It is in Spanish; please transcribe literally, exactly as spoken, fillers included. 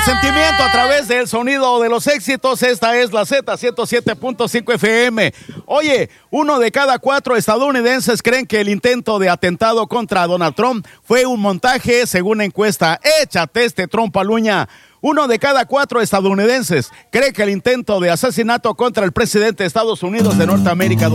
sentimiento a través del sonido de los éxitos. Esta es la Z ciento siete punto cinco F M. Oye, uno de cada cuatro estadounidenses creen que el intento de atentado contra Donald Trump fue un montaje, según la encuesta. Échate este trompaluña. Uno de cada cuatro estadounidenses cree que el intento de asesinato contra el presidente de Estados Unidos de Norteamérica